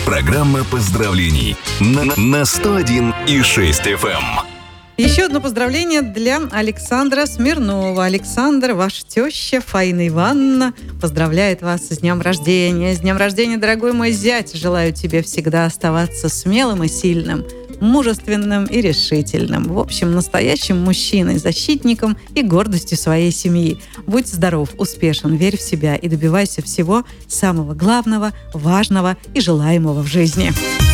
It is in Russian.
Программа поздравлений на 101,6 FM. Еще одно поздравление для Александра Смирнова. Александр, ваша теща Фаина Ивановна, поздравляет вас с днем рождения. С днем рождения, дорогой мой зять. Желаю тебе всегда оставаться смелым и сильным, мужественным и решительным. В общем, настоящим мужчиной, защитником и гордостью своей семьи. Будь здоров, успешен, верь в себя и добивайся всего самого главного, важного и желаемого в жизни.